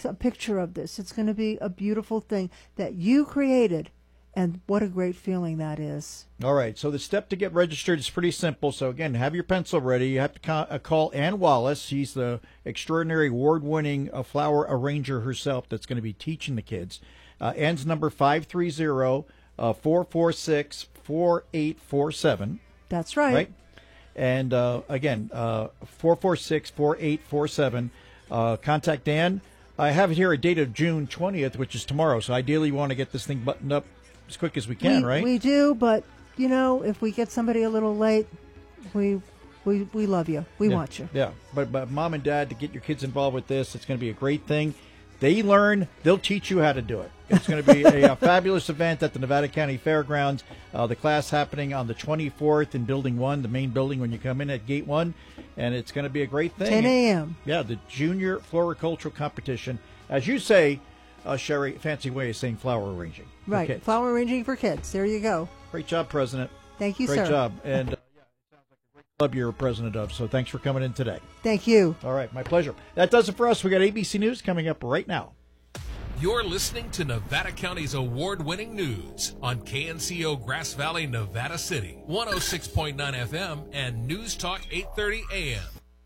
a picture of this. It's going to be a beautiful thing that you created. And what a great feeling that is. All right. So the step to get registered is pretty simple. So, again, have your pencil ready. You have to call Ann Wallace. She's the extraordinary award-winning flower arranger herself that's going to be teaching the kids. Ann's number 530-446-4847. That's right. Right? And, again, 446-4847. Contact Ann. I have it here a date of June 20th, which is tomorrow. So ideally you want to get this thing buttoned up as quick as we can, right? We do, but, if we get somebody a little late, we love you. We want you. Yeah, but Mom and Dad, to get your kids involved with this, it's going to be a great thing. They learn, they'll teach you how to do it. It's going to be a fabulous event at the Nevada County Fairgrounds. The class happening on the 24th in Building 1, the main building when you come in at Gate 1, and it's going to be a great thing. 10 a.m. Yeah, the Junior Floricultural Competition. As you say, Sherry, fancy way of saying flower arranging. Right, Okay. flower arranging for kids. There you go. Great job, President. Thank you, Great sir. Great job. And it sounds like a great club you're president of, so thanks for coming in today. Thank you. All right, my pleasure. That does it for us. We got ABC News coming up right now. You're listening to Nevada County's award-winning news on KNCO Grass Valley, Nevada City, 106.9 FM and News Talk 830 AM.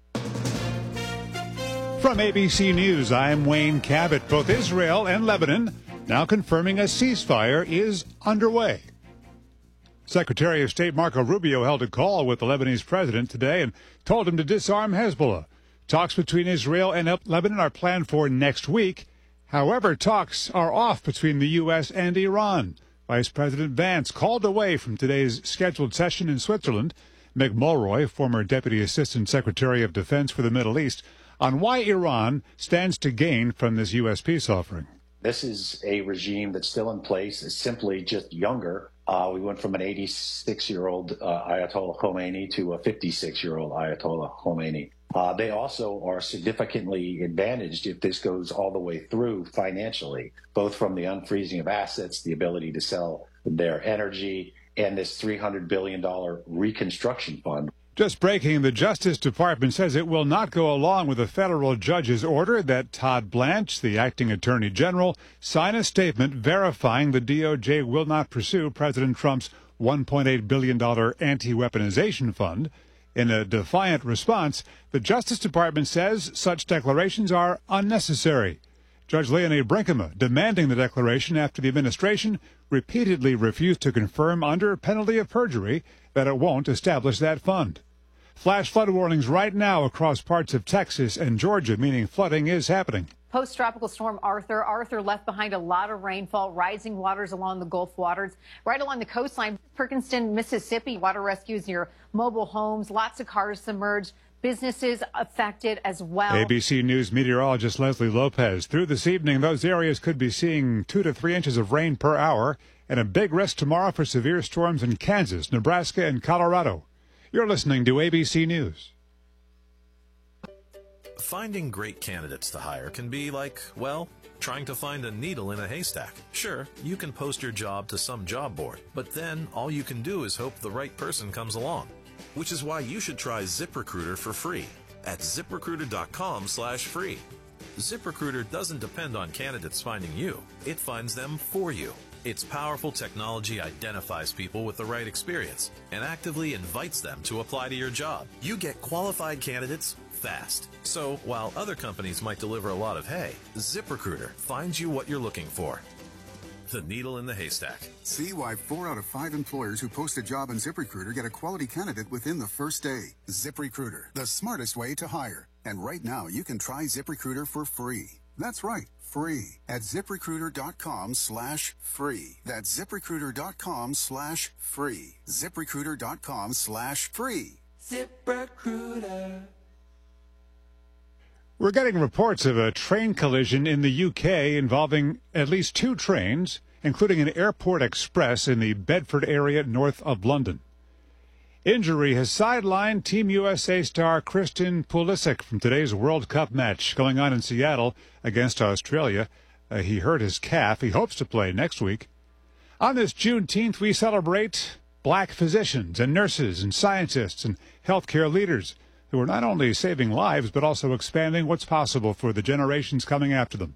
From ABC News, I'm Wayne Cabot. Both Israel and Lebanon now confirming a ceasefire is underway. Secretary of State Marco Rubio held a call with the Lebanese president today and told him to disarm Hezbollah. Talks between Israel and Lebanon are planned for next week. However, talks are off between the U.S. and Iran. Vice President Vance called away from today's scheduled session in Switzerland. Mick Mulroy, former Deputy Assistant Secretary of Defense for the Middle East, on why Iran stands to gain from this U.S. peace offering. This is a regime that's still in place. It's simply just younger. We went from an 86-year-old Ayatollah Khomeini to a 56-year-old Ayatollah Khomeini. They also are significantly advantaged if this goes all the way through financially, both from the unfreezing of assets, the ability to sell their energy, and this $300 billion reconstruction fund. Just breaking, the Justice Department says it will not go along with a federal judge's order that Todd Blanche, the acting attorney general, sign a statement verifying the DOJ will not pursue President Trump's $1.8 billion anti-weaponization fund. In a defiant response, the Justice Department says such declarations are unnecessary. Judge Leonie Brinkema demanding the declaration after the administration repeatedly refused to confirm under penalty of perjury that it won't establish that fund. Flash flood warnings right now across parts of Texas and Georgia, meaning flooding is happening. Post-tropical storm Arthur. Arthur left behind a lot of rainfall, rising waters along the Gulf waters, right along the coastline. Perkinston, Mississippi, water rescues near mobile homes, lots of cars submerged, businesses affected as well. ABC News meteorologist Leslie Lopez. Through this evening, those areas could be seeing 2 to 3 inches of rain per hour, and a big risk tomorrow for severe storms in Kansas, Nebraska, and Colorado. You're listening to ABC News. Finding great candidates to hire can be like, well, trying to find a needle in a haystack. Sure, you can post your job to some job board, but then all you can do is hope the right person comes along. Which is why you should try ZipRecruiter for free at ZipRecruiter.com/free. ZipRecruiter doesn't depend on candidates finding you. It finds them for you. Its powerful technology identifies people with the right experience and actively invites them to apply to your job. You get qualified candidates fast. So while other companies might deliver a lot of hay, ZipRecruiter finds you what you're looking for. The needle in the haystack. See why 4 out of 5 employers who post a job on ZipRecruiter get a quality candidate within the first day. ZipRecruiter, the smartest way to hire. And right now, you can try ZipRecruiter for free. That's right, free at ZipRecruiter.com/free. That's ZipRecruiter.com/free. ZipRecruiter.com/free. ZipRecruiter. We're getting reports of a train collision in the UK involving at least 2 trains, including an airport express in the Bedford area north of London. Injury has sidelined Team USA star Christian Pulisic from today's World Cup match going on in Seattle against Australia. He hurt his calf. He hopes to play next week. On this Juneteenth, we celebrate black physicians and nurses and scientists and healthcare leaders who are not only saving lives but also expanding what's possible for the generations coming after them.